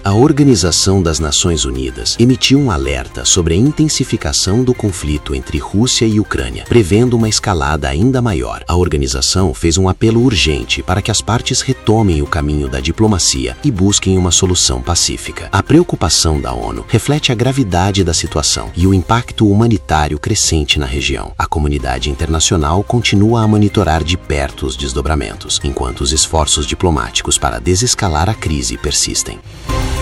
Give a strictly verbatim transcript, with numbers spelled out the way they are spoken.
A Organização das Nações Unidas emitiu um alerta sobre a intensificação do conflito entre Rússia e Ucrânia, prevendo uma escalada ainda maior. A organização fez um apelo urgente para que as partes retomem o caminho da diplomacia e busquem uma solução pacífica. A preocupação da ONU reflete a gravidade da situação e o impacto humanitário crescente na região. A comunidade internacional continua a monitorar de perto os desdobramentos, enquanto os esforços diplomáticos para desescalar a crise persistem.